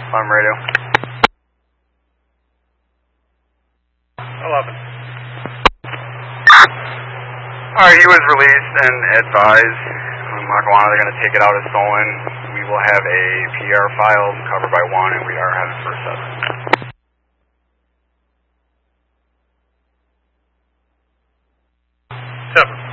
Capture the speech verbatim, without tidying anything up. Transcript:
I'm radio. eleven. Alright, he was released and advised. Lackawanna, they're going to take it out as stolen. We will have a P R file covered by one, and we are headed for seven. Seven.